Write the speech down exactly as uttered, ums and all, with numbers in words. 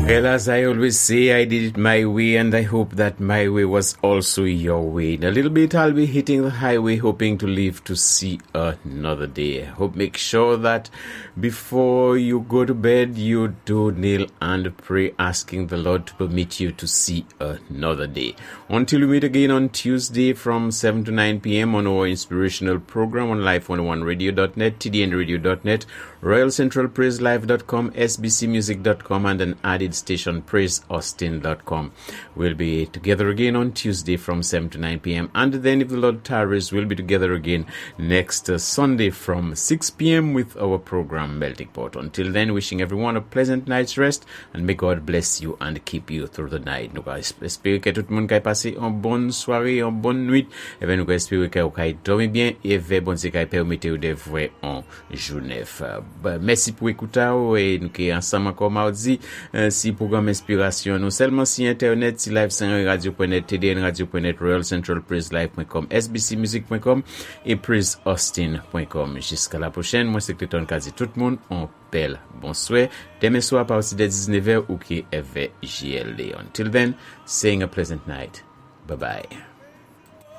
Well, as I always say, I did it my way, and I hope that my way was also your way. In a little bit, I'll be hitting the highway, hoping to live to see another day. Hope make sure that before you go to bed, you do kneel and pray, asking the Lord to permit you to see another day. Until we meet again on Tuesday from seven to nine p.m. on our inspirational program on life one oh one radio dot net, t d n radio dot net, royal central praise live dot com, s b c music dot com, and an added station praise austin dot com. We'll be together again on Tuesday from seven to nine p.m. and then, if the Lord tarries, we'll be together again next uh, Sunday from six p.m. with our program Melting Pot. Until then, wishing everyone a pleasant night's rest, and may God bless you and keep you through the night. Nous espérons que tout le monde a passé une bonne soirée, une bonne nuit, et bien nous espérons que vous avez dormi bien et que bon Dieu permettez de voir en journée. Merci pour écouter, et nous sommes ensemble encore mardi. Si programme inspiration, nous seulement si internet, si live cinq radio point net, t d n radio point net, royal central praise live dot com, s b c music dot com et praise austin dot com. Jusqu'à la prochaine, moi c'est Clayton Kazi, tout le monde, on belle bonsoir. Demain soir à partir de dix-neuf heures ou qui est J L D. Until then, saying a pleasant night. Bye bye.